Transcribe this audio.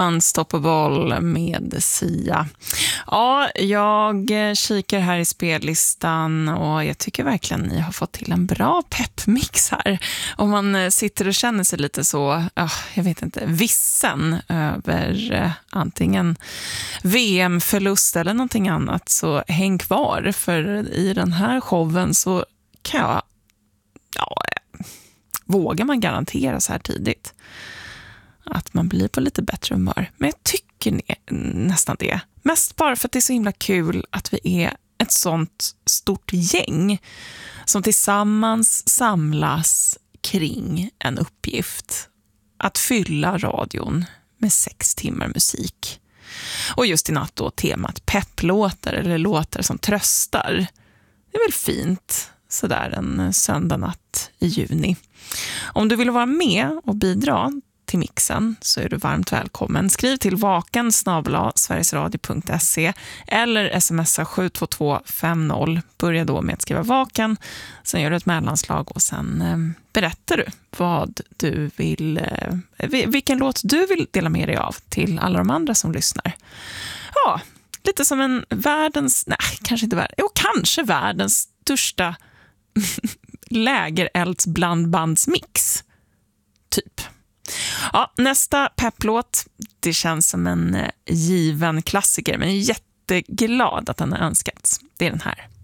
Unstoppable med Sia. Ja, jag kikar här i spellistan och jag tycker verkligen ni har fått till en bra peppmix här. Om man sitter och känner sig lite så, jag vet inte, vissen över antingen VM-förlust eller någonting annat, så häng kvar, för i den här showen så kan jag, vågar man garantera så här tidigt att man blir på lite bättre humör. Men jag tycker nästan det. Mest bara för att det är så himla kul att vi är ett sånt stort gäng som tillsammans samlas kring en uppgift. Att fylla radion med 6 timmar musik. Och just i natt då temat pepplåtar eller låtar som tröstar. Det är väl fint sådär en söndag natt i juni. Om du vill vara med och bidra till mixen så är du varmt välkommen. Skriv till vaken@sverigesradio.se eller smsa 72250. Börja då med att skriva vaken, sen gör du ett mellanslag och sen berättar du vad du vill, vilken låt du vill dela med dig av till alla de andra som lyssnar. Ja, lite som en kanske världens största lägereldsblandbandsmix typ. Ja, nästa pepplåt, det känns som en given klassiker, men jag är jätteglad att den har önskats. Det är den här.